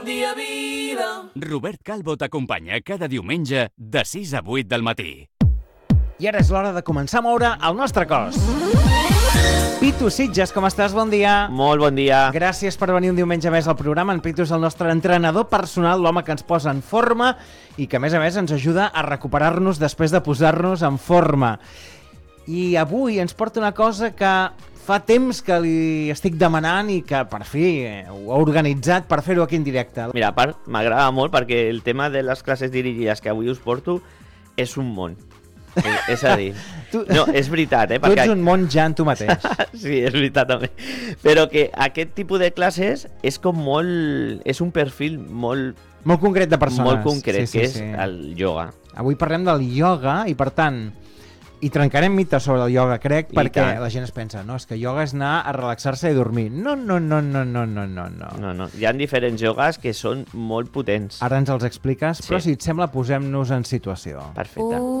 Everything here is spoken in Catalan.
Dia vida. Robert Calvo t'acompanya cada diumenge de 6 a 8 del matí. I ara és l'hora de començar a moure el nostre cos. Pitu Sitges, com estàs? Bon dia. Molt bon dia. Gràcies per venir un diumenge més al programa. En Pitu és el nostre entrenador personal, l'home que ens posa en forma i que, a més, ens ajuda a recuperar-nos després de posar-nos en forma. I avui ens porta una cosa que fa temps que li estic demanant i que, per fi, ho ha organitzat per fer-ho aquí en directe. Mira, a part, m'agrada molt perquè el tema de les classes dirigides que avui us porto és un món. És a dir, no, és veritat, Tu ets un món ja en tu mateix. Sí, és veritat també. Però que aquest tipus de classes és com molt... És un perfil molt... Molt concret de persones. Molt concret, que és el ioga. Avui parlem del ioga i, per tant, i trencarem mites sobre el ioga, crec, perquè la gent es pensa, no, és que ioga és anar a relaxar-se i dormir. No. No. Hi ha diferents iogas que són molt potents. Ara ens els expliques, però si et sembla, posem-nos en situació. Perfecte.